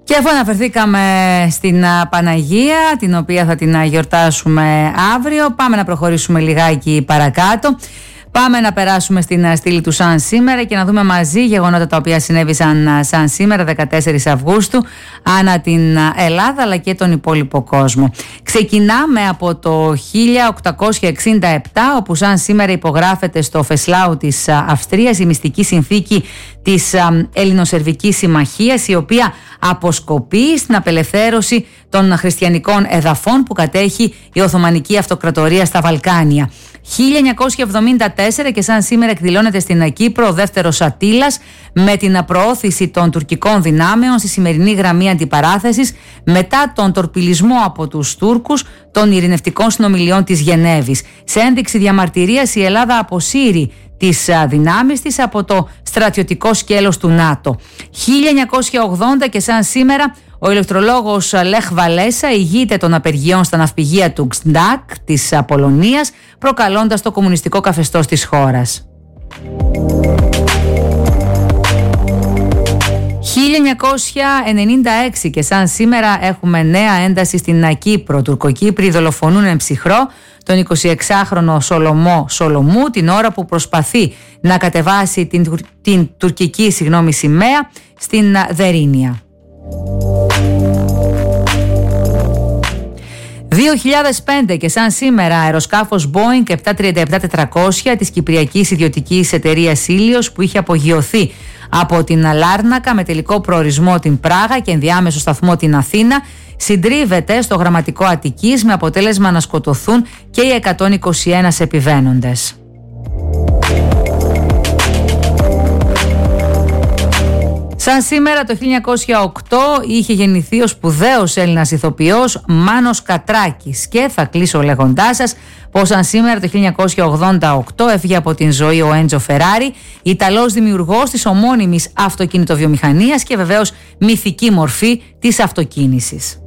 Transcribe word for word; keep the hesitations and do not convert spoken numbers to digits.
Και αφού αναφερθήκαμε στην Παναγία, την οποία θα την γιορτάσουμε αύριο, πάμε να προχωρήσουμε λιγάκι παρακάτω. Πάμε να περάσουμε στην στήλη του σαν σήμερα και να δούμε μαζί γεγονότα τα οποία συνέβησαν σαν σήμερα δεκατέσσερις Αυγούστου ανά την Ελλάδα αλλά και τον υπόλοιπο κόσμο. Ξεκινάμε από το χίλια οκτακόσια εξήντα επτά, όπου σαν σήμερα υπογράφεται στο Φεσλάου της Αυστρίας η μυστική συνθήκη της Ελληνοσερβικής Συμμαχίας, η οποία αποσκοπεί στην απελευθέρωση των χριστιανικών εδαφών που κατέχει η Οθωμανική Αυτοκρατορία στα Βαλκάνια. χίλια εννιακόσια εβδομήντα τέσσερα και σαν σήμερα εκδηλώνεται στην Κύπρο ο δεύτερος Αττήλας με την προώθηση των τουρκικών δυνάμεων στη σημερινή γραμμή αντιπαράθεσης μετά τον τορπιλισμό από τους Τούρκους των ειρηνευτικών συνομιλιών της Γενέβης. Σε ένδειξη διαμαρτυρίας η Ελλάδα αποσύρει τις δυνάμεις της από το στρατιωτικό σκέλος του ΝΑΤΟ. χίλια εννιακόσια ογδόντα και σαν σήμερα ο ηλεκτρολόγος Λεχ Βαλέσα ηγείται των απεργιών στα ναυπηγεία του Γκσντάκ της Πολωνίας, προκαλώντας το κομμουνιστικό καθεστώς της χώρας. χίλια εννιακόσια ενενήντα έξι και σαν σήμερα έχουμε νέα ένταση στην Κύπρο. Τουρκοκύπροι δολοφονούν εν ψυχρό τον εικοσιεξάχρονο Σολομό Σολομού την ώρα που προσπαθεί να κατεβάσει την, την τουρκική συγγνώμη, σημαία στην Δερίνια. δύο χιλιάδες πέντε και σαν σήμερα αεροσκάφος Boeing επτακόσια τριάντα επτά τετρακόσια της Κυπριακής Ιδιωτικής Εταιρείας Ήλιος, που είχε απογειωθεί από την Λάρνακα με τελικό προορισμό την Πράγα και ενδιάμεσο σταθμό την Αθήνα, συντρίβεται στο γραμματικό Αττικής με αποτέλεσμα να σκοτωθούν και οι εκατόν είκοσι ένα επιβαίνοντες. Σαν σήμερα το χίλια εννιακόσια οκτώ είχε γεννηθεί ο σπουδαίος Έλληνας ηθοποιός Μάνος Κατράκης και θα κλείσω λέγοντάς σας πως σαν σήμερα το χίλια εννιακόσια ογδόντα οκτώ έφυγε από την ζωή ο Έντζο Φεράρι, Ιταλός δημιουργός της ομώνυμης αυτοκινητοβιομηχανίας και βεβαίως μυθική μορφή της αυτοκίνησης.